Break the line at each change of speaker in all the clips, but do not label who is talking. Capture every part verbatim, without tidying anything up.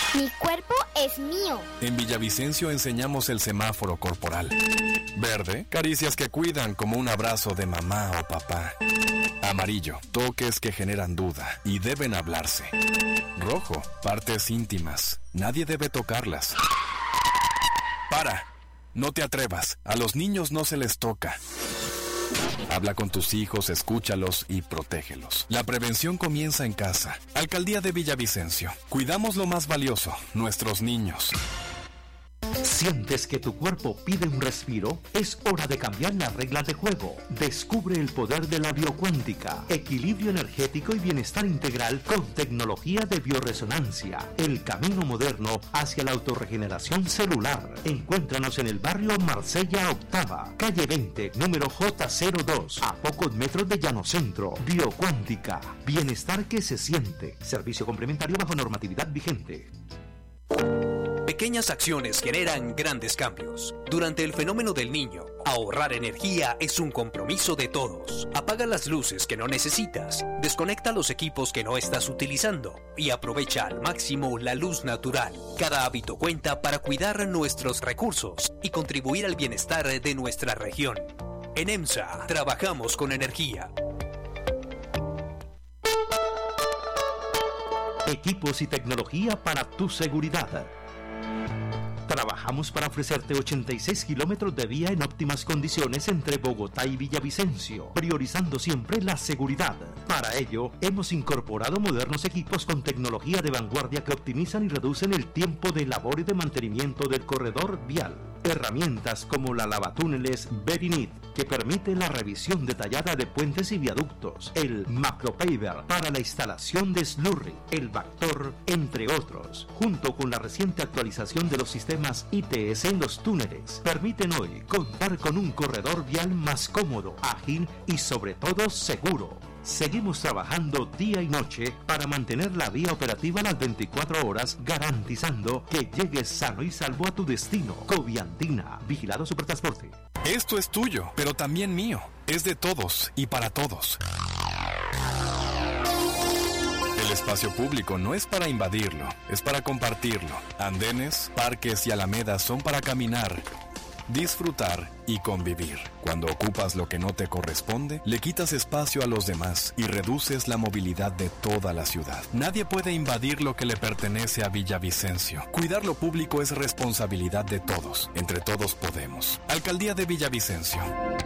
Mi cuerpo es mío.
En Villavicencio enseñamos el semáforo corporal. Verde, caricias que cuidan como un abrazo de mamá o papá. Amarillo, toques que generan duda y deben hablarse. Rojo, partes íntimas. Nadie debe tocarlas. ¡Para! No te atrevas. A los niños no se les toca. Habla con tus hijos, escúchalos y protégelos. La prevención comienza en casa. Alcaldía de Villavicencio. Cuidamos lo más valioso, nuestros niños.
¿Sientes que tu cuerpo pide un respiro? Es hora de cambiar las reglas de juego. Descubre el poder de la biocuántica, equilibrio energético y bienestar integral con tecnología de bioresonancia. El camino moderno hacia la autorregeneración celular. Encuéntranos en el barrio Marsella Octava, calle veinte, número J cero dos, a pocos metros de Llanocentro. Biocuántica, bienestar que se siente. Servicio complementario bajo normatividad vigente.
Pequeñas acciones generan grandes cambios. Durante el fenómeno del Niño, ahorrar energía es un compromiso de todos. Apaga las luces que no necesitas, desconecta los equipos que no estás utilizando y aprovecha al máximo la luz natural. Cada hábito cuenta para cuidar nuestros recursos y contribuir al bienestar de nuestra región. En EMSA, trabajamos con energía.
Equipos y tecnología para tu seguridad. Trabajamos para ofrecerte ochenta y seis kilómetros de vía en óptimas condiciones entre Bogotá y Villavicencio, priorizando siempre la seguridad. Para ello, hemos incorporado modernos equipos con tecnología de vanguardia que optimizan y reducen el tiempo de labor y de mantenimiento del corredor vial. Herramientas como la lavatúneles Berinit, que permite la revisión detallada de puentes y viaductos, el Macropaver para la instalación de slurry, el Vactor, entre otros, junto con la reciente actualización de los sistemas I T S en los túneles, permiten hoy contar con un corredor vial más cómodo, ágil y sobre todo seguro. Seguimos trabajando día y noche para mantener la vía operativa las veinticuatro horas, garantizando que llegues sano y salvo a tu destino. Coviantina, Vigilado Supertransporte.
Esto es tuyo, pero también mío. Es de todos y para todos. El espacio público no es para invadirlo, es para compartirlo. Andenes, parques y alamedas son para caminar, disfrutar y convivir. Cuando ocupas lo que no te corresponde, le quitas espacio a los demás y reduces la movilidad de toda la ciudad. Nadie puede invadir lo que le pertenece a Villavicencio. Cuidar lo público es responsabilidad de todos. Entre todos podemos. Alcaldía de Villavicencio.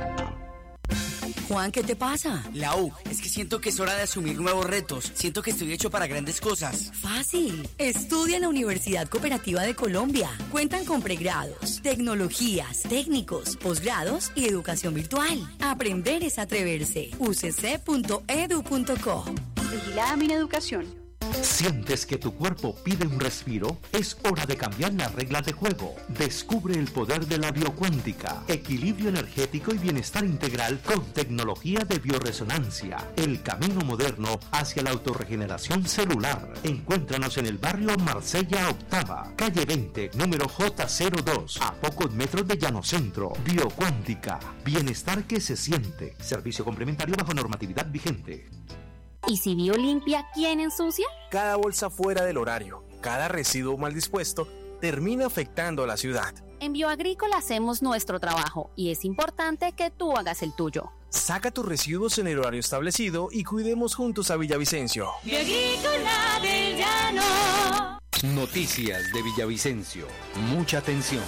Juan, ¿qué te pasa?
Lau, es que siento que es hora de asumir nuevos retos. Siento que estoy hecho para grandes cosas.
Fácil. Estudia en la Universidad Cooperativa de Colombia. Cuentan con pregrados, tecnologías, técnicos, posgrados y educación virtual. Aprender es atreverse. u c c punto e d u punto co.
Vigilada Mineducación.
¿Sientes que tu cuerpo pide un respiro? Es hora de cambiar las reglas de juego. Descubre el poder de la biocuántica, equilibrio energético y bienestar integral con tecnología de bioresonancia. El camino moderno hacia la autorregeneración celular. Encuéntranos en el barrio Marsella Octava, calle veinte, número J cero dos, a pocos metros de Llanocentro. Biocuántica, bienestar que se siente. Servicio complementario bajo normatividad vigente.
¿Y si Biolimpia, quién ensucia?
Cada bolsa fuera del horario, cada residuo mal dispuesto, termina afectando a la ciudad.
En Bioagrícola hacemos nuestro trabajo y es importante que tú hagas el tuyo.
Saca tus residuos en el horario establecido y cuidemos juntos a Villavicencio.
Bioagrícola del Llano.
Noticias de Villavicencio. Mucha atención.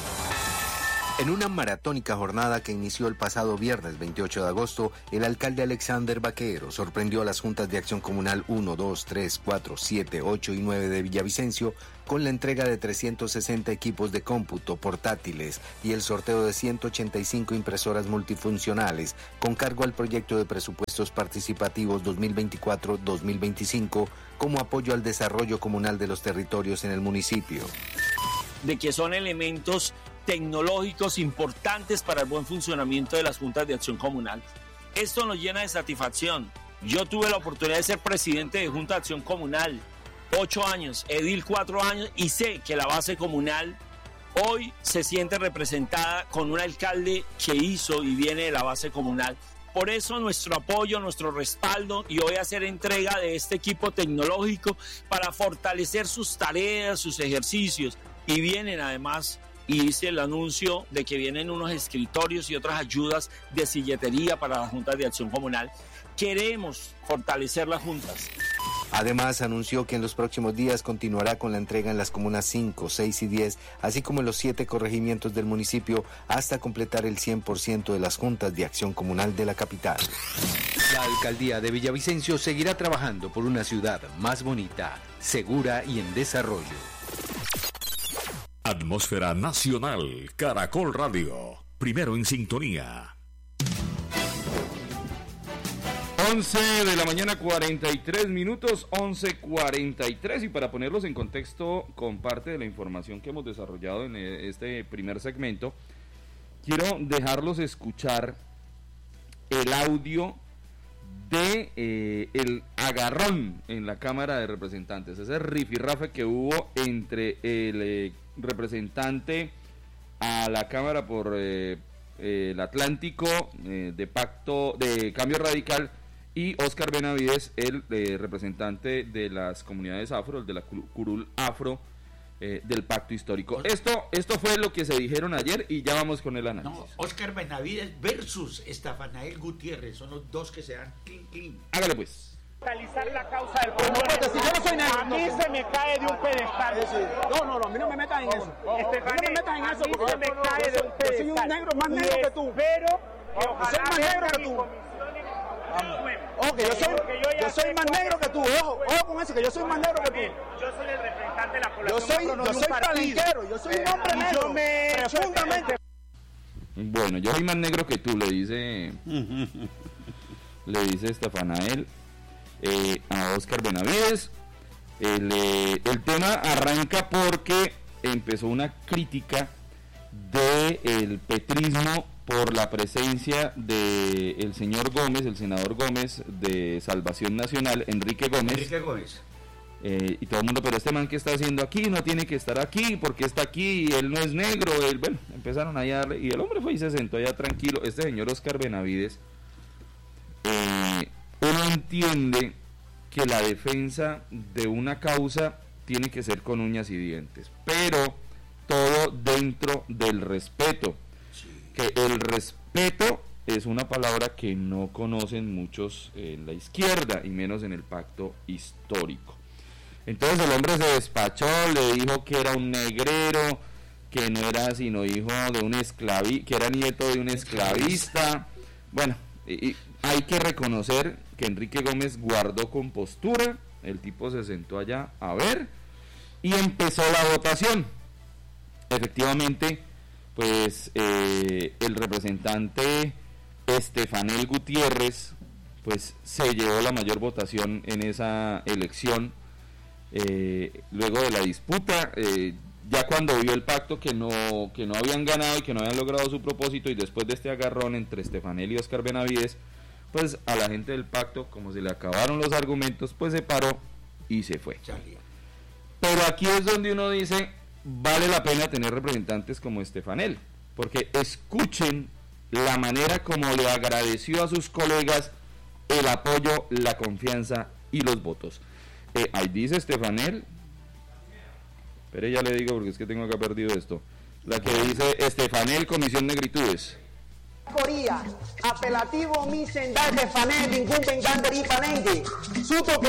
En una maratónica jornada que inició el pasado viernes veintiocho de agosto, el alcalde Alexander Baquero sorprendió a las juntas de acción comunal uno, dos, tres, cuatro, siete, ocho y nueve de Villavicencio con la entrega de trescientos sesenta equipos de cómputo portátiles y el sorteo de ciento ochenta y cinco impresoras multifuncionales con cargo al proyecto de presupuestos participativos dos mil veinticuatro dos mil veinticinco como apoyo al desarrollo comunal de los territorios en el municipio.
De que son elementos tecnológicos importantes para el buen funcionamiento de las juntas de acción comunal. Esto nos llena de satisfacción. Yo tuve la oportunidad de ser presidente de Junta de Acción Comunal, ocho años, edil cuatro años, y sé que la base comunal hoy se siente representada con un alcalde que hizo y viene de la base comunal. Por eso nuestro apoyo, nuestro respaldo y hoy hacer entrega de este equipo tecnológico para fortalecer sus tareas, sus ejercicios. Y vienen además, y hice el anuncio de que vienen unos escritorios y otras ayudas de silletería para las juntas de acción comunal. Queremos fortalecer las juntas.
Además, anunció que en los próximos días continuará con la entrega en las comunas cinco, seis y diez, así como en los siete corregimientos del municipio, hasta completar el cien por ciento de las juntas de acción comunal de la capital. La alcaldía de Villavicencio seguirá trabajando por una ciudad más bonita, segura y en desarrollo.
Atmósfera Nacional, Caracol Radio, primero en sintonía.
once de la mañana, cuarenta y tres minutos, once cuarenta y tres, y para ponerlos en contexto con parte de la información que hemos desarrollado en este primer segmento, quiero dejarlos escuchar el audio de eh, el agarrón en la Cámara de Representantes, ese rifirrafe que hubo entre el eh, representante a la Cámara por eh, eh, el Atlántico eh, de Pacto de Cambio Radical y Óscar Benavides, el eh, representante de las comunidades afro, el de la curul afro eh, del Pacto Histórico. Esto, esto fue lo que se dijeron ayer y ya vamos con el análisis.
No, Óscar Benavides versus Estefanael Gutiérrez, son los dos que se dan clean, clean.
Hágale pues.
Realizar la causa del pueblo. No, si yo no soy negro, a mí no, se me cae de un pedestal. No, no, no, a mí no me metas en eso. Oh, este, no me metas en eso porque se me cae de un pedestal. Yo soy un negro más negro que tú. Pero yo soy más negro que tú. Ojo, que yo soy, yo soy más negro que tú. Ojo, ojo con eso, que yo soy más negro que tú. Yo soy el representante de la población. Yo soy, yo soy palenquero, yo soy un hombre negro. Yo me profundamente.
Bueno, yo soy más negro que tú, le dice, le dice Estefanael eh, a Óscar Benavides. El, eh, el tema arranca porque empezó una crítica del petrismo por la presencia del señor Gómez, el senador Gómez de Salvación Nacional, Enrique Gómez.
Enrique Gómez.
Eh, y todo el mundo, pero este man que está haciendo aquí no tiene que estar aquí, porque está aquí, él no es negro, él, bueno, empezaron a darle, y el hombre fue y se sentó allá tranquilo. Este señor Óscar Benavides, eh, uno entiende que la defensa de una causa tiene que ser con uñas y dientes, pero todo dentro del respeto. Que el respeto es una palabra que no conocen muchos en la izquierda y menos en el Pacto Histórico. Entonces el hombre se despachó, le dijo que era un negrero, que no era sino hijo de un esclavista, que era nieto de un esclavista. Bueno, y, y hay que reconocer que Enrique Gómez guardó compostura, el tipo se sentó allá a ver y empezó la votación. Efectivamente, pues eh, el representante Estefanael Gutiérrez pues se llevó la mayor votación en esa elección. Eh, luego de la disputa, eh, ya cuando vio el pacto que no, que no habían ganado y que no habían logrado su propósito, y después de este agarrón entre Estefanael y Óscar Benavides, pues a la gente del pacto, como se le acabaron los argumentos, pues se paró y se fue. Pero aquí es donde uno dice, vale la pena tener representantes como Estefanael, porque escuchen la manera como le agradeció a sus colegas el apoyo, la confianza y los votos. Eh, ahí dice Estefanael, pero ya le digo porque es que tengo acá perdido esto, la que dice Estefanael Comisión Negritudes.
Coría, apelativo mi sendal de Fanel, ningún vengante y panengue. Supo que